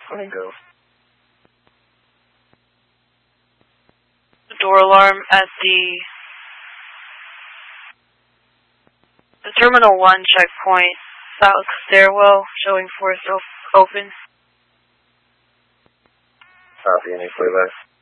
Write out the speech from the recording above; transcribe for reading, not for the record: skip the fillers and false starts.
Go. Door alarm at the Terminal 1 checkpoint, south stairwell, showing force open. Copy, any playback?